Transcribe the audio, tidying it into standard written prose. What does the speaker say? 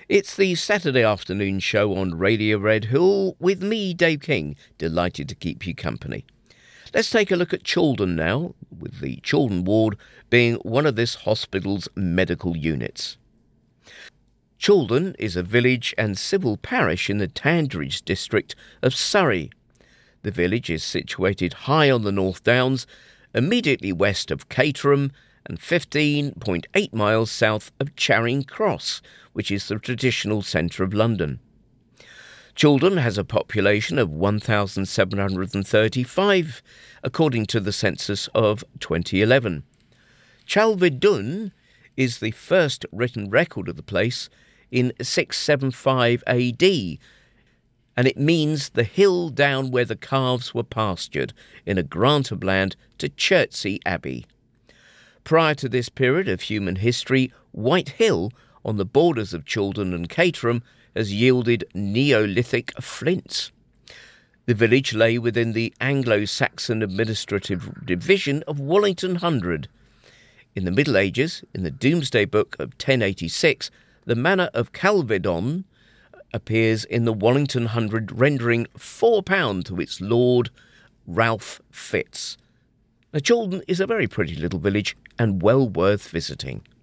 It's the Saturday afternoon show on Radio Red Hill with me, Dave King, delighted to keep you company. Let's take a look at Chaldon now, with the Chaldon ward being one of this hospital's medical units. Chaldon is a village and civil parish in the Tandridge district of Surrey. The village is situated high on the North Downs, immediately west of Caterham and 15.8 miles south of Charing Cross, which is the traditional centre of London. Chaldon has a population of 1,735, according to the census of 2011. Chalvedun is the first written record of the place in 675 AD, and it means the hill down where the calves were pastured in a grant of land to Chertsey Abbey. Prior to this period of human history, White Hill, on the borders of Chaldon and Caterham, has yielded Neolithic flints. The village lay within the Anglo-Saxon administrative division of Wallington Hundred. In the Middle Ages, in the Domesday Book of 1086, the manor of Calvedon appears in the Wallington Hundred, rendering £4 to its lord, Ralph Fitz. Now, Chaldon is a very pretty little village and well worth visiting.